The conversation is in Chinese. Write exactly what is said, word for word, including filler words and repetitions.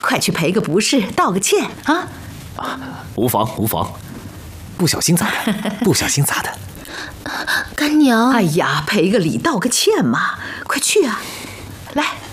快去赔个不是，道个歉啊！ 啊，无妨无妨，不小心咋的？不小心咋的？ 干娘， 哎呀，赔个礼，道个歉嘛，快去啊！来。